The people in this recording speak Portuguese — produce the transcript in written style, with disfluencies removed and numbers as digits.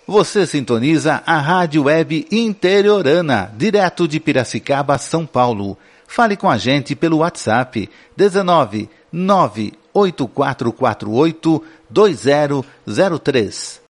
Você sintoniza a Rádio Web Interiorana, direto de Piracicaba, São Paulo. Fale com a gente pelo WhatsApp 19 98448 2003.